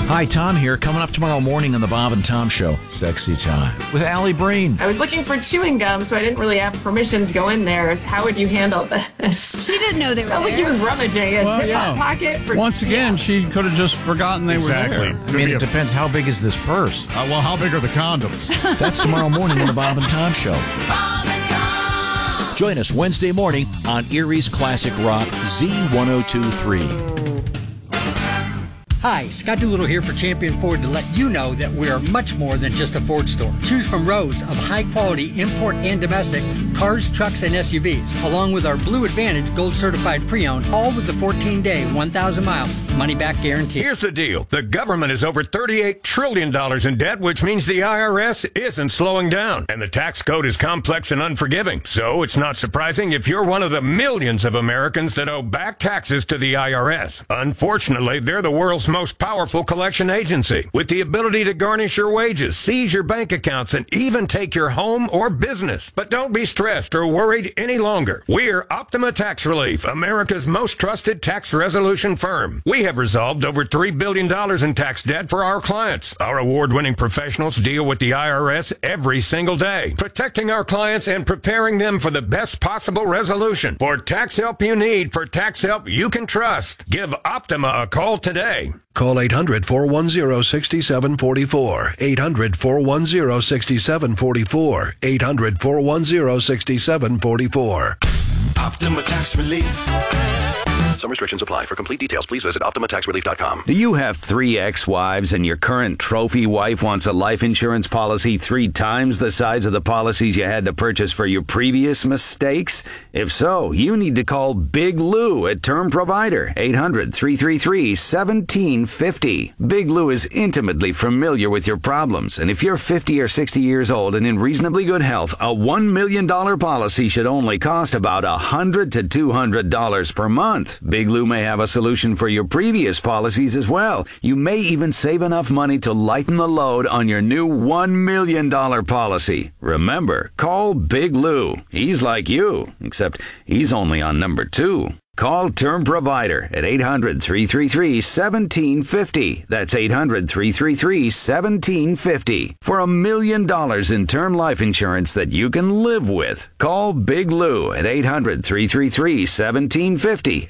Hi, Tom here. Coming up tomorrow morning on the Bob and Tom Show. Sexy Time with Allie Breen. I was looking for chewing gum, so I didn't really have permission to go in there. How would you handle this? She didn't know they were there. Sounds like he was rummaging in his pocket. Once again, she could have just forgotten they were there. I mean, it depends. How big is this purse? Well, how big are the condoms? That's tomorrow morning on the Bob and Tom Show. Bob and Tom. Join us Wednesday morning on Erie's Classic Rock Z1023. Hi, Scott Doolittle here for Champion Ford to let you know that we are much more than just a Ford store. Choose from rows of high-quality import and domestic cars, trucks, and SUVs, along with our Blue Advantage Gold Certified Pre-Owned, all with the 14-day, 1,000-mile money-back guarantee. Here's the deal. The government is over $38 trillion in debt, which means the IRS isn't slowing down. And the tax code is complex and unforgiving. So it's not surprising if you're one of the millions of Americans that owe back taxes to the IRS. Unfortunately, they're the world's most powerful collection agency, with the ability to garnish your wages, seize your bank accounts, and even take your home or business. But don't be stressed or worried any longer. We're Optima Tax Relief, America's most trusted tax resolution firm. We have resolved over $3 billion in tax debt for our clients. Our award-winning professionals deal with the IRS every single day, protecting our clients and preparing them for the best possible resolution. For tax help you need, for tax help you can trust, give Optima a call today. Call 800-410-6744. 800-410-6744. 800-410-6744. Optima Tax Relief. Some restrictions apply. For complete details, please visit OptimaTaxRelief.com. Do you have 3 ex-wives and your current trophy wife wants a life insurance policy 3 times the size of the policies you had to purchase for your previous mistakes? If so, you need to call Big Lou at Term Provider, 800-333-1750. Big Lou is intimately familiar with your problems, and if you're 50 or 60 years old and in reasonably good health, a $1 million policy should only cost about $100 to $200 per month. Big Lou may have a solution for your previous policies as well. You may even save enough money to lighten the load on your new $1 million policy. Remember, call Big Lou. He's like you, except he's only on number 2. Call Term Provider at 800-333-1750. That's 800-333-1750 for $1 million in term life insurance that you can live with. Call Big Lou at 800-333-1750.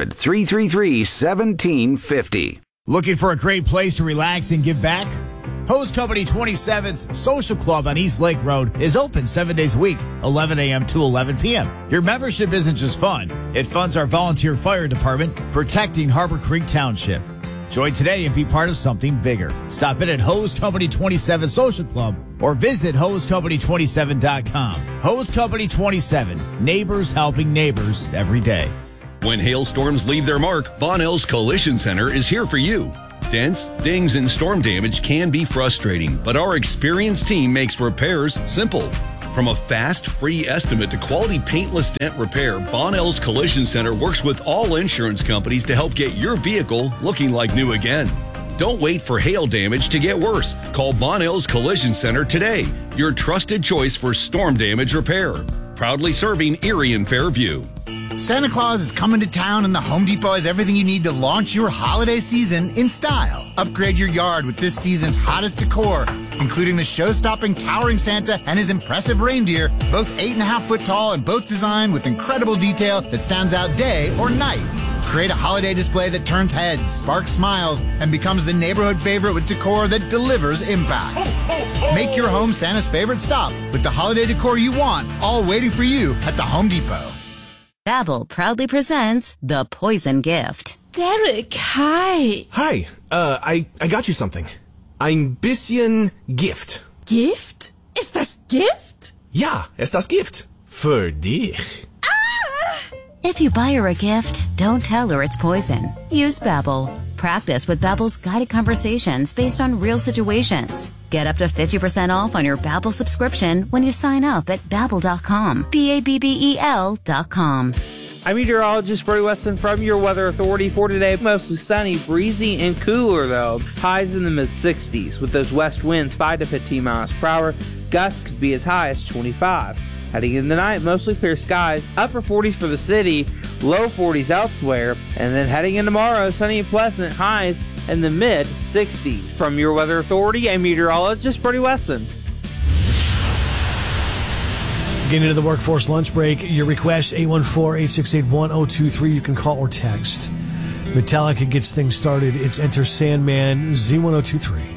800-333-1750. Looking for a great place to relax and give back? Hose Company 27's Social Club on East Lake Road is open 7 days a week, 11 a.m. to 11 p.m. Your membership isn't just fun. It funds our volunteer fire department protecting Harbor Creek Township. Join today and be part of something bigger. Stop in at Hose Company 27 Social Club or visit hosecompany27.com. Hose Company 27, neighbors helping neighbors every day. When hailstorms leave their mark, Bonnell's Collision Center is here for you. Dents, dings, and storm damage can be frustrating, but our experienced team makes repairs simple. From a fast, free estimate to quality paintless dent repair, Bonnell's Collision Center works with all insurance companies to help get your vehicle looking like new again. Don't wait for hail damage to get worse. Call Bonnell's Collision Center today, your trusted choice for storm damage repair. Proudly serving Erie and Fairview. Santa Claus is coming to town, and the Home Depot has everything you need to launch your holiday season in style. Upgrade your yard with this season's hottest decor, including the show-stopping towering Santa and his impressive reindeer, both 8.5 foot tall and both designed with incredible detail that stands out day or night. Create a holiday display that turns heads, sparks smiles, and becomes the neighborhood favorite with decor that delivers impact. Make your home Santa's favorite stop with the holiday decor you want, all waiting for you at the Home Depot. Babbel proudly presents The Poison Gift. Derek, hi. Hi, I got you something. Ein bisschen Gift. Gift? Ist das Gift? Ja, ist das Gift. Für dich. If you buy her a gift, don't tell her it's poison. Use Babbel. Practice with Babbel's guided conversations based on real situations. Get up to 50% off on your Babbel subscription when you sign up at Babbel.com. Babbel.com. I'm meteorologist Brody Weston from your Weather Authority for today. Mostly sunny, breezy, and cooler though. Highs in the mid-60s with those west winds 5 to 15 miles per hour. Gusts could be as high as 25. Heading into the night, mostly clear skies, upper 40s for the city, low 40s elsewhere. And then heading into tomorrow, sunny and pleasant, highs in the mid-60s. From your Weather Authority, I'm meteorologist Brody Wesson. Getting into the workforce lunch break, your request 814-868-1023. You can call or text. Metallica gets things started. It's Enter Sandman, Z1023.